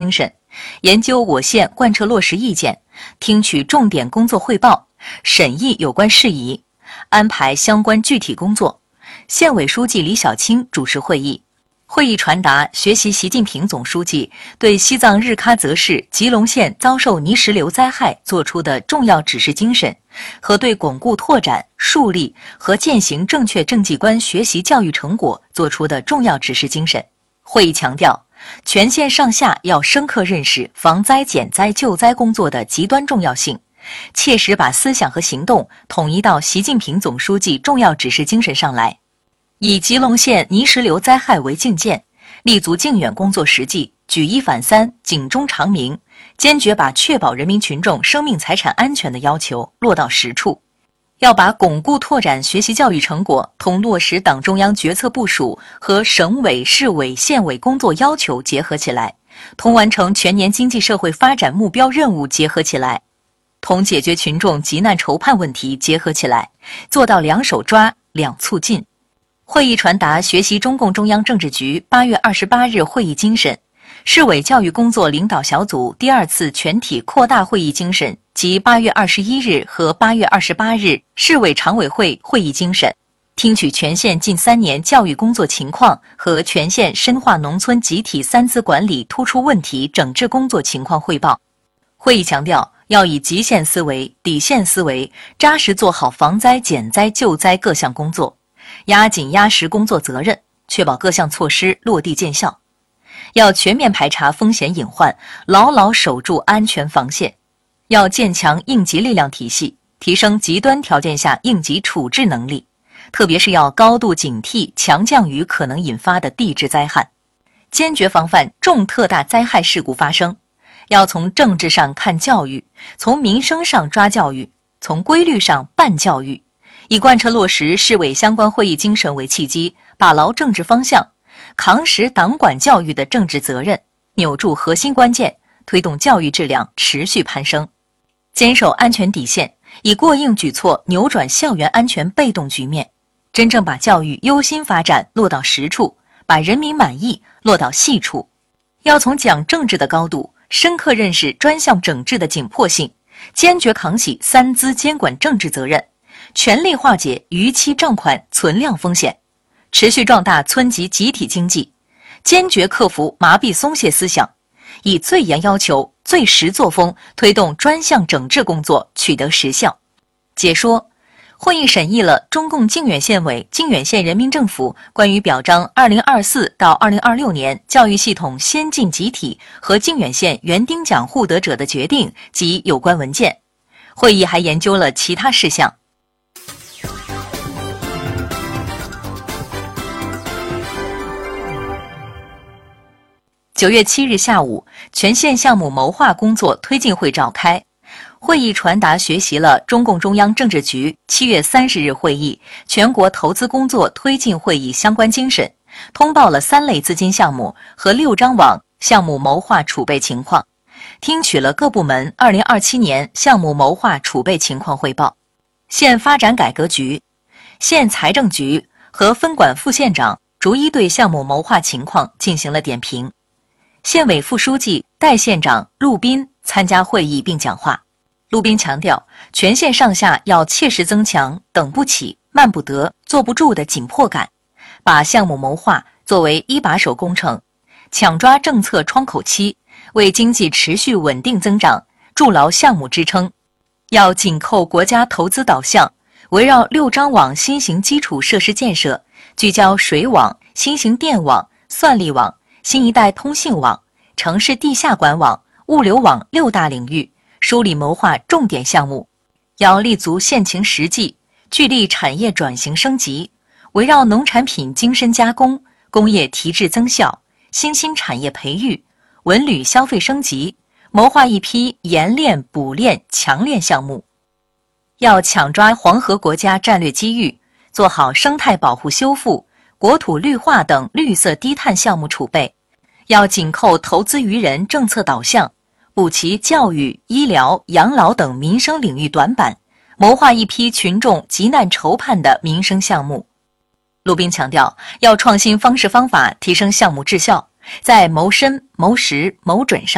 精神，研究我县贯彻落实意见，听取重点工作汇报，审议有关事宜，安排相关具体工作。县委书记李小青主持会议。会议传达学习习近平总书记对西藏日喀则市吉隆县遭受泥石流灾害作出的重要指示精神和对巩固拓展、树立和践行正确政绩观学习教育成果作出的重要指示精神。会议强调，全县上下要深刻认识防灾减灾救灾工作的极端重要性，切实把思想和行动统一到习近平总书记重要指示精神上来。以吉隆县泥石流灾害为镜鉴，立足靖远工作实际，举一反三，警钟长鸣，坚决把确保人民群众生命财产安全的要求落到实处。要把巩固拓展学习教育成果同落实党中央决策部署和省委、市委、县委工作要求结合起来，同完成全年经济社会发展目标任务结合起来，同解决群众急难愁盼问题结合起来，做到两手抓、两促进。会议传达学习中共中央政治局8月28日会议精神，市委教育工作领导小组第2次全体扩大会议精神及8月21日和8月28日市委常委会会议精神，听取全县近3年教育工作情况和全县深化农村集体三资管理突出问题整治工作情况汇报。会议强调，要以极限思维、底线思维，扎实做好防灾减灾救灾各项工作，压紧压实工作责任，确保各项措施落地见效。要全面排查风险隐患，牢牢守住安全防线。要建强应急力量体系，提升极端条件下应急处置能力，特别是要高度警惕强降雨可能引发的地质灾害，坚决防范重特大灾害事故发生。要从政治上看教育，从民生上抓教育，从规律上办教育，以贯彻落实市委相关会议精神为契机，把牢政治方向，扛实党管教育的政治责任，扭住核心关键，推动教育质量持续攀升。坚守安全底线，以过硬举措扭转校园安全被动局面，真正把教育优心发展落到实处，把人民满意落到细处。要从讲政治的高度，深刻认识专项整治的紧迫性，坚决扛起三资监管政治责任，全力化解逾期账款存量风险，持续壮大村级集体经济，坚决克服麻痹松懈思想，以最严要求、最实作风推动专项整治工作取得实效。解说：会议审议了中共靖远县委、靖远县人民政府关于表彰2024到2026年教育系统先进集体和靖远县园丁奖获得者的决定及有关文件。会议还研究了其他事项。9月7日下午，全县项目谋划工作推进会召开。会议传达学习了中共中央政治局7月30日会议全国投资工作推进会议相关精神，通报了3类资金项目和6张网项目谋划储备情况，听取了各部门2027年项目谋划储备情况汇报。县发展改革局、县财政局和分管副县长逐一对项目谋划情况进行了点评。县委副书记、代县长陆斌参加会议并讲话。陆斌强调，全县上下要切实增强等不起、慢不得、坐不住的紧迫感，把项目谋划作为一把手工程，抢抓政策窗口期，为经济持续稳定增长筑牢项目支撑。要紧扣国家投资导向，围绕6张网新型基础设施建设，聚焦水网、新型电网、算力网、新一代通信网、城市地下管网、物流网6大领域，梳理谋划重点项目。要立足现情实际，聚力产业转型升级，围绕农产品精深加工、工业提质增效、新兴产业培育、文旅消费升级，谋划一批研炼、补炼、强炼项目。要抢抓黄河国家战略机遇，做好生态保护修复、国土绿化等绿色低碳项目储备。要紧扣投资于人政策导向，补齐教育、医疗、养老等民生领域短板，谋划一批群众急难愁盼的民生项目。陆斌强调，要创新方式方法，提升项目质效，在谋深、谋实、谋准上